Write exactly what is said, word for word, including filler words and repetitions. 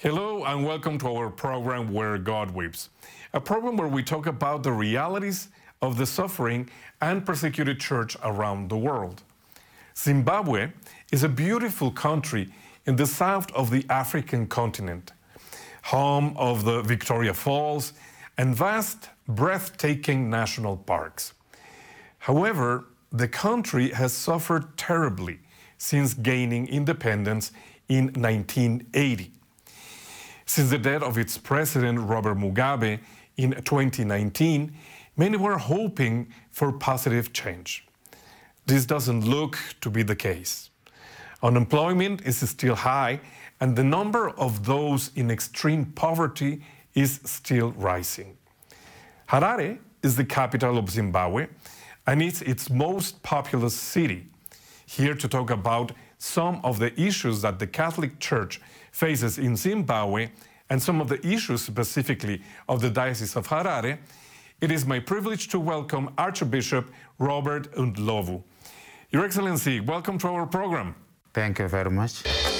Hello and welcome to our program Where God Weeps, a program where we talk about the realities of the suffering and persecuted church around the world. Zimbabwe is a beautiful country in the south of the African continent, home of the Victoria Falls and vast, breathtaking national parks. However, the country has suffered terribly since gaining independence in nineteen eighty. Since the death of its president, Robert Mugabe, in twenty nineteen, many were hoping for positive change. This doesn't look to be the case. Unemployment is still high, and the number of those in extreme poverty is still rising. Harare is the capital of Zimbabwe, and it's its most populous city. Here to talk about some of the issues that the Catholic Church faces in Zimbabwe and some of the issues specifically of the Diocese of Harare, it is my privilege to welcome Archbishop Robert Ndlovu. Your Excellency, welcome to our program. Thank you very much.